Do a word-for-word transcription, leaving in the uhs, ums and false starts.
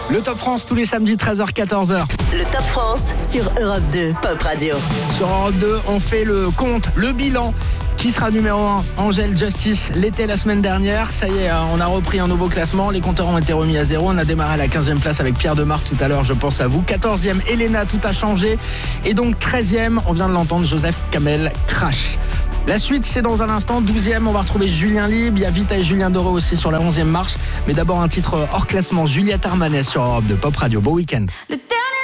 Le Top France tous les samedis treize heures quatorze heures. Le Top France sur Europe deux Pop Radio. Sur Europe deux, on fait le compte, le bilan. Qui sera numéro un? Angèle Justice l'était la semaine dernière. Ça y est, on a repris un nouveau classement. Les compteurs ont été remis à zéro. On a démarré à la quinzième place avec Pierre Demar tout à l'heure, je pense à vous. quatorzième, Elena, tout a changé. Et donc treizième, on vient de l'entendre, Joseph Kamel, Crash. La suite, c'est dans un instant. douzième, on va retrouver Julien Libre. Il y a Vita et Julien Doré aussi sur la onzième marche. Mais d'abord, un titre hors classement, Juliette Armanet sur Europe deux Pop Radio. Beau week-end. Le